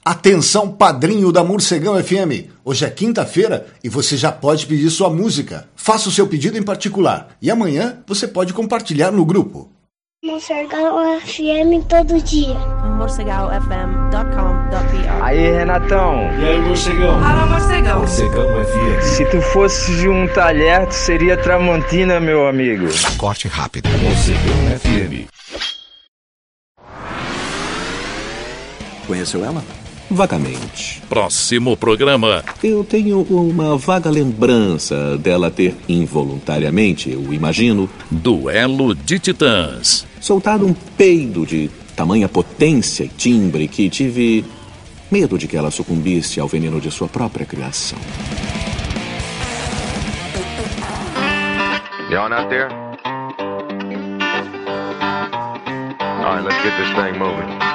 Atenção, padrinho da Morcegão FM! Hoje é quinta-feira e você já pode pedir sua música. Faça o seu pedido em particular e amanhã você pode compartilhar no grupo. Morcegão FM todo dia. morcegaofm.com.br. Aí, Renatão. E aí, Morcegão? Fala, Morcegão. Morcegão FM. Se tu fosse de um talher, tu seria Tramontina, meu amigo. Corte rápido. Morcegão FM. Conheceu ela? Vagamente. Próximo programa. Eu tenho uma vaga lembrança dela ter involuntariamente, eu imagino, Duelo de Titãs. soltado um peido de tamanha potência e timbre que tive medo de que ela sucumbisse ao veneno de sua própria criação. You on out there? All right, let's get this thing moving.